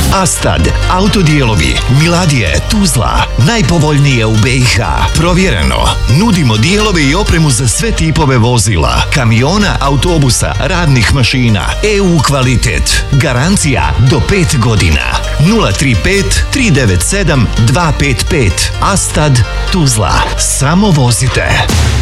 Astad, autodijelovi, Miladije, Tuzla, najpovoljnije u BiH. Provjereno, nudimo dijelove i opremu za sve tipove vozila, kamiona, autobusa, radnih mašina. EU kvalitet, garancija do 5 godina. 035 397 255. Astad, Tuzla. Samo vozite.